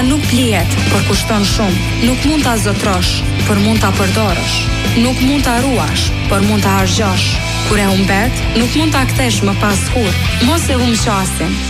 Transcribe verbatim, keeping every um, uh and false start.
nuk blihet, por kushton shumë. Nuk mund ta zotrosh, por mund ta përdorësh. Nuk mund ta ruash, por mund ta harxhosh. Kur e humbet, nuk mund ta kthesh më pas kurrë. Mos e humb qasin.